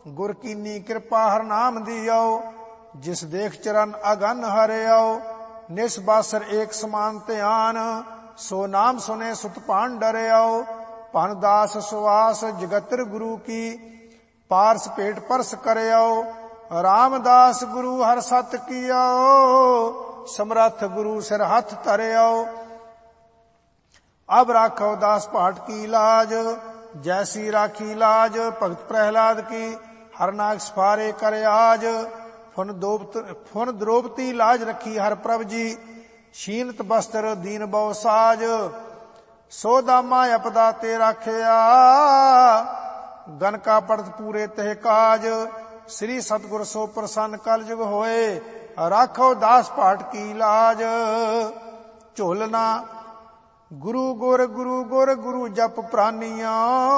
गुर कीनी कृपा हर नाम दियो, जिस देख चरण अगन हरियो। निस्बासर एक समान ध्यान, सो नाम सुने सुत पान डरियो। भन दास सुवास जगतर गुरु की, पारस पेट परस करियो। रामदास गुरु हर सत कियो, समरथ गुरु सिर हथ धरियो। अब राखो दास पाठ की लाज, जैसी राखी लाज भगत प्रहलाद की। हरनाग सफारे कर आज, फुन द्रौपदी लाज रखी हर प्रभ जी। शीनत बस्त्र दीन बहु साज, सो दामा अपदा ते राखिया। गन का पड़त पूरे तह काज, श्री सतगुर सो प्रसन्न कल जुग होए। राखो दास पाठ की लाज। झोलना गुरु गुर गुरु गुर गुरु जप प्रानिया।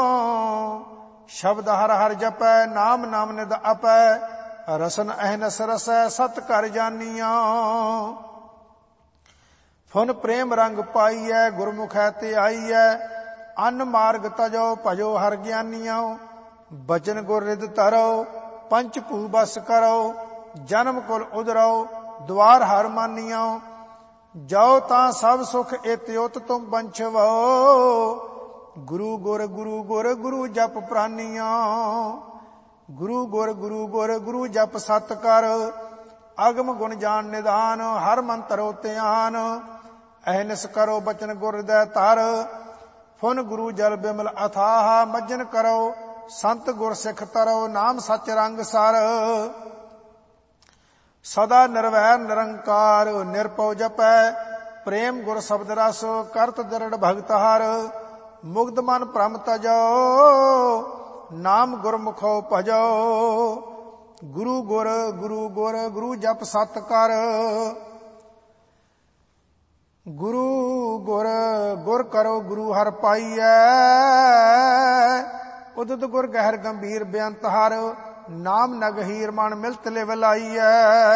शब्द हर हर जपै, नाम नाम निद अपै। रसन अहनस रसै, सत कर जानिया। फुन प्रेम रंग पाइयै, गुरमुख है ते आइयै। अन्न मार्ग तजो भजो हर ज्ञानिया। बचन गुर रिद धरो, पंच भू बस करो। जन्म कुल उदरो, द्वार हर मानिया। जाओ तां सब सुख एत्योत तुम बंछवो। गुरु गुर गुरु गुर गुरु जप प्रानिया। गुरु गुर गुरु गुर गुरु जप सत कर। अगम गुण जान निधान, हर मन तरो ध्यान। अहनिस करो बचन गुर हृदय तर। फुन गुरु जल बिमल अथाह, मज्जन करो संत गुर सिख तरो। नाम सच रंग सर, सदा निर्वैर निरंकार। निरपौ जपै, प्रेम गुर शब्द रस। करत दृढ़ भगत हर, मुग्ध मन भ्रम तजो। नाम गुरमुखो भजो। गुरु गुर गुरु गुर गुरु जप सत कर। गुरु गुर गुर करो गुरु हर पाइयै। उदित गुर गहर गंभीर बेअंत हर। नाम नगहीर मन मिलत लिव लाइयै।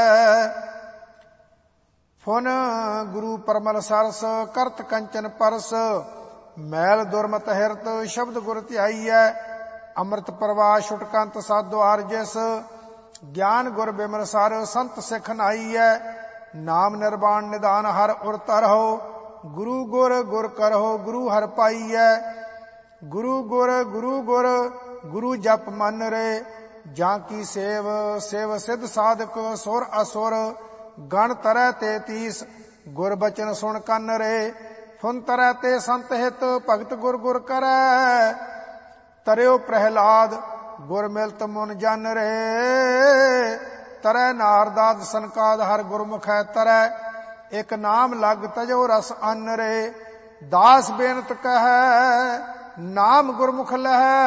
फुन गुरु परमल सरस, करत कंचन परस। मैल दुर्मत हिरत, शब्द गुर ध्याइयै। अमृत प्रवाह छुटकंत साद्वार जिस। ज्ञान गुर बिमल सर, संत सिख नाइयै। नाम निर्वाण निदान हर उर तरहो। गुरु गुर गुर करहो, गुरु हर पाइयै। गुरु गुर गुरु गुर गुरु जप मन रे। जाकी सेव सेव सिद्ध साधक, सुर असुर। गण तरह ते तीस, गुर बचन सुन कन रे। फुन तरह ते संत हित, भगत गुर गुर करै। तरियो प्रहलाद, गुर मिलत मुन जन रे। तरह नारदाद सनकाद, हर गुरमुख है तरह। एक नाम लग तजो रस अन्न रे। दास बेनत कहै, नाम गुरमुख लहै।